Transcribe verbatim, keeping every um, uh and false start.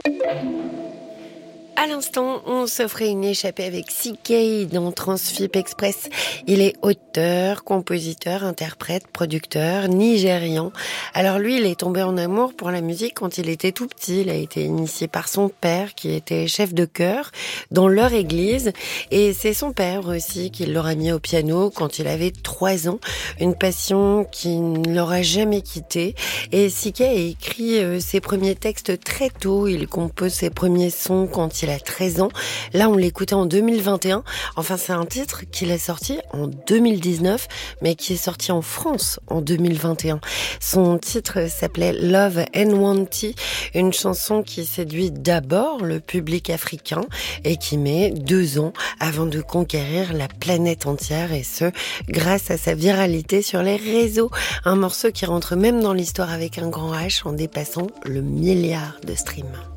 À l'instant, on s'offrait une échappée avec C K dans Transfip Express. Il est auteur, compositeur, interprète, producteur, nigérian. Alors lui, il est tombé en amour pour la musique quand il était tout petit. Il a été initié par son père qui était chef de chœur dans leur église. Et c'est son père aussi qui l'aura mis au piano quand il avait trois ans. Une passion qui ne l'aura jamais quitté. Et C K a écrit euh, ses premiers textes très tôt. Il compose ses premiers sons quand il a treize ans. Là, on l'écoutait en deux mille vingt et un. Enfin, c'est un titre qu'il a sorti en deux mille dix-neuf, mais qui est sorti en France en deux mille vingt et un. Son titre s'appelait Love and Wanty, une chanson qui séduit d'abord le public africain et qui met deux ans avant de conquérir la planète entière, et ce, grâce à sa viralité sur les réseaux. Un morceau qui rentre même dans l'histoire avec un grand H en dépassant le milliard de streams.